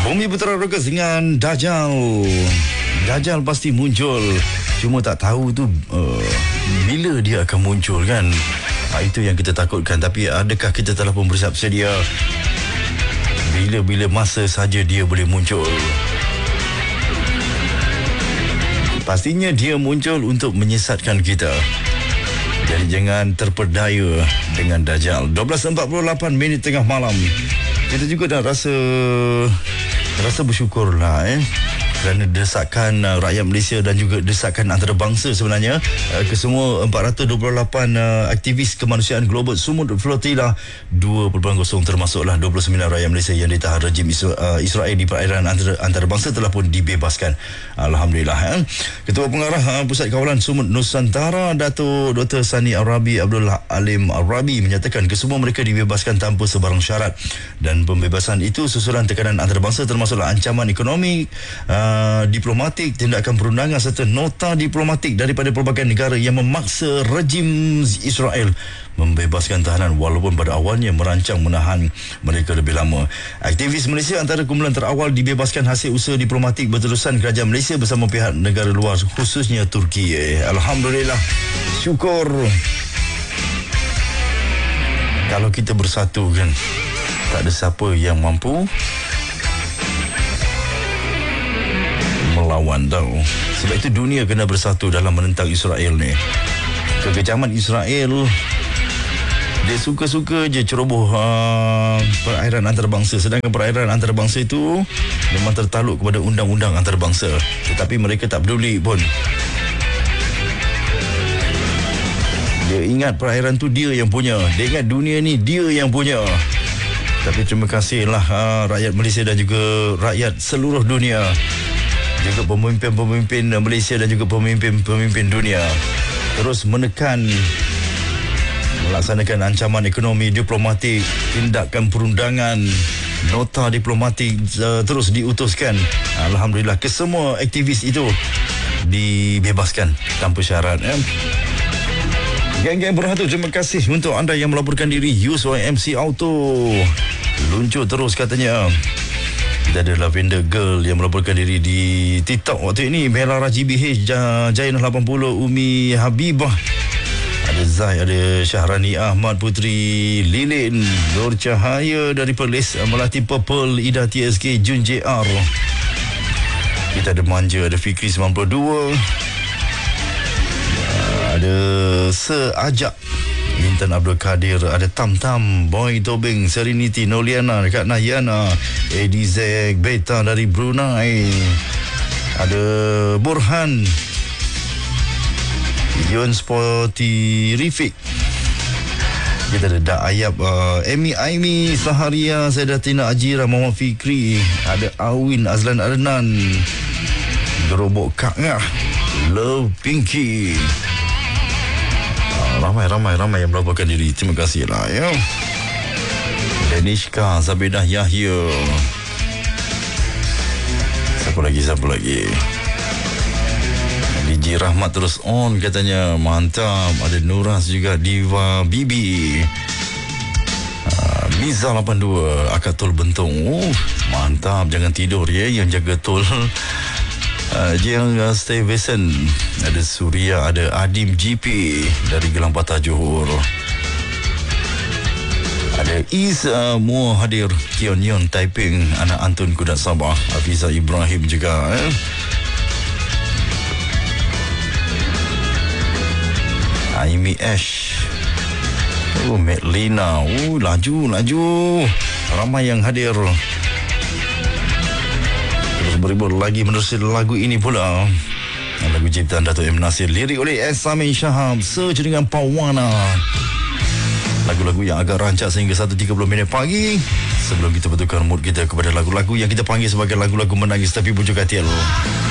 Bumi Putera Rockers dengan Dajjal. Dajjal pasti muncul. Cuma tak tahu tu bila dia akan muncul kan. Itu yang kita takutkan. Tapi adakah kita telah pun bersiap sedia? Bila-bila masa saja dia boleh muncul. Pastinya dia muncul untuk menyesatkan kita. Jadi jangan terpedaya dengan Dajjal. 12.48 minit tengah malam. Kita juga dah rasa bersyukurlah kerana desakan rakyat Malaysia dan juga desakan antarabangsa sebenarnya kesemua 428 aktivis kemanusiaan Global Sumut Flotilla 2.0 termasuklah 29 rakyat Malaysia yang ditahan rejim Israel di perairan antarabangsa telah pun dibebaskan. Alhamdulillah. Ketua Pengarah Pusat Kawalan Sumut Nusantara Dato' Dr. Sani Arabi Abdul Alim Arabi menyatakan kesemua mereka dibebaskan tanpa sebarang syarat dan pembebasan itu susulan tekanan antarabangsa termasuklah ancaman ekonomi, diplomatik, tindakan perundangan serta nota diplomatik daripada pelbagai negara yang memaksa rejim Israel membebaskan tahanan walaupun pada awalnya merancang menahan mereka lebih lama. Aktivis Malaysia antara kumpulan terawal dibebaskan hasil usaha diplomatik berterusan kerajaan Malaysia bersama pihak negara luar khususnya Turki. Alhamdulillah. Syukur. Kalau kita bersatu kan, tak ada siapa yang mampu melawan tau. Sebab itu dunia kena bersatu dalam menentang Israel ni. Kekejaman Israel, dia suka-suka je ceroboh perairan antarabangsa. Sedangkan perairan antarabangsa itu memang tertaluk kepada undang-undang antarabangsa. Tetapi mereka tak peduli pun. Dia ingat perairan tu dia yang punya. Dia ingat dunia ni dia yang punya. Tapi terima kasihlah rakyat Malaysia dan juga rakyat seluruh dunia, juga pemimpin-pemimpin Malaysia dan juga pemimpin-pemimpin dunia terus menekan, melaksanakan ancaman ekonomi, diplomatik, tindakan perundangan, nota diplomatik terus diutuskan. Alhamdulillah, kesemua aktivis itu dibebaskan tanpa syarat. Geng-geng berhatu, terima kasih untuk anda yang melaporkan diri. USYMC Auto luncur terus katanya. Kita ada Lavender Girl yang melaporkan diri di TikTok waktu ini. Bella Raji BH, Jainah 80, Umi Habibah, ada Zai, ada Syahrani Ahmad, Putri Lilin, Nur Cahaya dari Perlis, Melati Purple, Ida TSK, Jun JR. Kita ada Manja, ada Fikri 92, ada Seajak, Intan Abdul Kadir, ada Tam Tam, Boy Tobing, Serenity, Noliana, Kak Nahyana, ADZ, Beta dari Brunei, ada Burhan, Yun Sporty Rifik. Kita ada Dak Ayab, Emi Aimi, Saharia, Sedatina Ajira, Muhammad Fikri, ada Awin Azlan Adnan, Gerobok Kak Ngah, Love Pinky. Ramai yang melaporkan diri. Terima kasihlah ya. Denishka, Zabidah Yahya. Siapa lagi? DJ Rahmat terus on katanya. Mantap. Ada Nuras juga, Diva Bibi, Miza 82, Akak Tol Bentong. Mantap. Jangan tidur ya, yang jaga tol. Jiang Stay Vincent, ada Suria, ada Adim GP dari Gelang Patah Johor, ada Isa Mua hadir, Kion Yon Taiping, anak Antun Kudat Sabah, Hafiza Ibrahim juga. Aimi Ash, Medlina, laju, ramai yang hadir. Beribu lagi menerusi lagu ini pula, lagu ciptaan Dato' M. Nasir, lirik oleh S. Samin Syahab, Search dengan Pawana. Lagu-lagu yang agak rancak sehingga 1.30 pagi. Sebelum kita betulkan mood kita kepada lagu-lagu yang kita panggil sebagai lagu-lagu menangis tapi bujuk hati.